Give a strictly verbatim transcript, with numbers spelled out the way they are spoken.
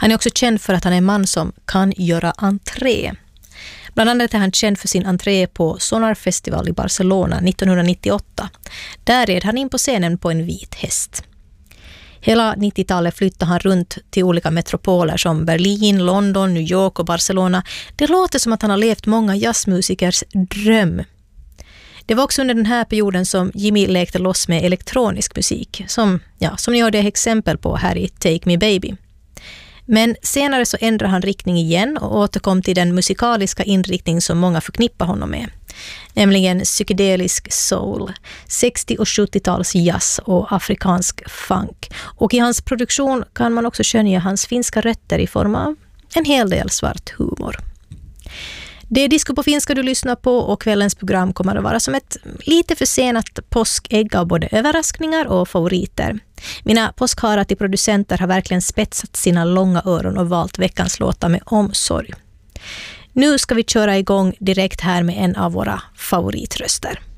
Han är också känd för att han är en man som kan göra entré. Bland annat är han känd för sin entré på Sonar Festival i Barcelona nittonhundranittioåtta. Där red han in på scenen på en vit häst. Hela nittiotalet flyttade han runt till olika metropoler som Berlin, London, New York och Barcelona. Det låter som att han har levt många jazzmusikers dröm. Det var också under den här perioden som Jimmy lekte loss med elektronisk musik, som, ja, som ni hörde exempel på här i Take Me Baby. Men senare så ändrade han riktning igen och återkom till den musikaliska inriktning som många förknippar honom med. Nämligen psykedelisk soul, sextio- och sjuttio-tals jazz och afrikansk funk. Och i hans produktion kan man också skönja hans finska rötter i form av en hel del svart humor. Det är Disco på finska du lyssnar på, och kvällens program kommer att vara som ett lite försenat påskägg av både överraskningar och favoriter. Mina påskharar till producenter har verkligen spetsat sina långa öron och valt veckans låtar med omsorg. Nu ska vi köra igång direkt här med en av våra favoritröster.